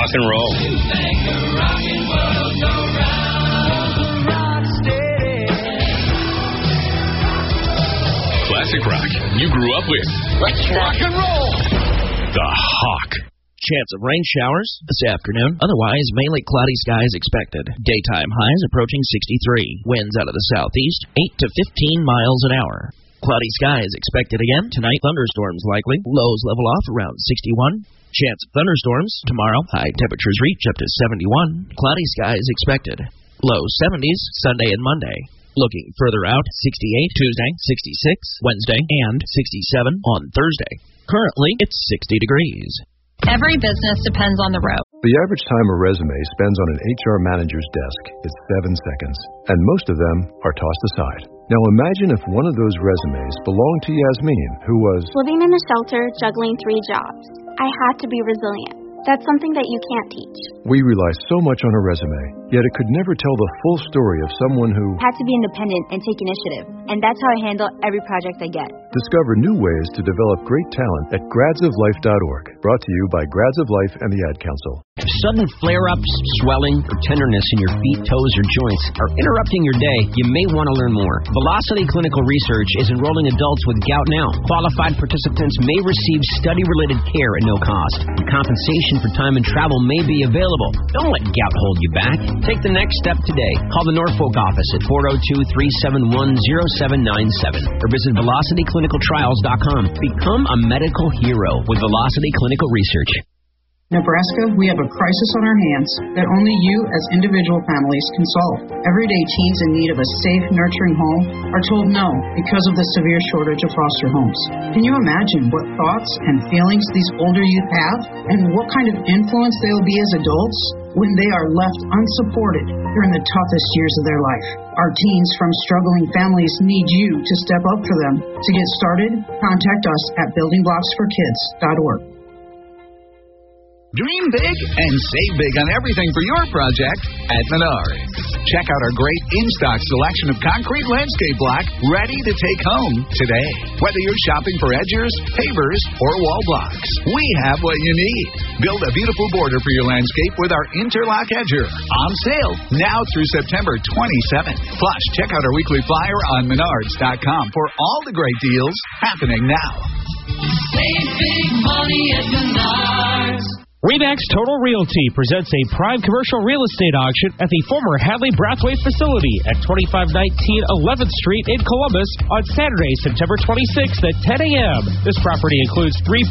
rock and roll. Classic rock you grew up with. Let's rock and roll. The Hawk. Chance of rain showers this afternoon. Otherwise, mainly cloudy skies expected. Daytime highs approaching 63. Winds out of the southeast, 8 to 15 miles an hour. Cloudy skies expected again. Tonight, thunderstorms likely. Lows level off around 61. Chance of thunderstorms tomorrow. High temperatures reach up to 71. Cloudy skies expected. Low 70s Sunday and Monday. Looking further out, 68 Tuesday, 66 Wednesday, and 67 on Thursday. Currently, it's 60 degrees. Every business depends on the road. The average time a resume spends on an HR manager's desk is 7 seconds, and most of them are tossed aside. Now imagine if one of those resumes belonged to Yasmin, who was living in a shelter, juggling 3 jobs. I had to be resilient. That's something that you can't teach. We rely so much on a resume, yet it could never tell the full story of someone who had to be independent and take initiative, and that's how I handle every project I get. Discover new ways to develop great talent at gradsoflife.org. Brought to you by Grads of Life and the Ad Council. If sudden flare-ups, swelling, or tenderness in your feet, toes, or joints are interrupting your day, you may want to learn more. Velocity Clinical Research is enrolling adults with gout now. Qualified participants may receive study-related care at no cost. And compensation for time and travel may be available. Don't let gout hold you back. Take the next step today. Call the Norfolk office at 402-371-0797 or visit VelocityClinicalTrials.com. Become a medical hero with Velocity Clinical Research. Nebraska, we have a crisis on our hands that only you as individual families can solve. Everyday teens in need of a safe, nurturing home are told no because of the severe shortage of foster homes. Can you imagine what thoughts and feelings these older youth have and what kind of influence they will be as adults when they are left unsupported during the toughest years of their life? Our teens from struggling families need you to step up for them. To get started, contact us at buildingblocksforkids.org. Dream big and save big on everything for your project at Menards. Check out our great in-stock selection of concrete landscape block ready to take home today. Whether you're shopping for edgers, pavers, or wall blocks, we have what you need. Build a beautiful border for your landscape with our Interlock Edger. On sale now through September 27th. Plus, check out our weekly flyer on Menards.com for all the great deals happening now. Save big money at Menards. RE/MAX Total Realty presents a prime commercial real estate auction at the former Hadley Brathwaite facility at 2519 11th Street in Columbus on Saturday, September 26th at 10 a.m. This property includes 3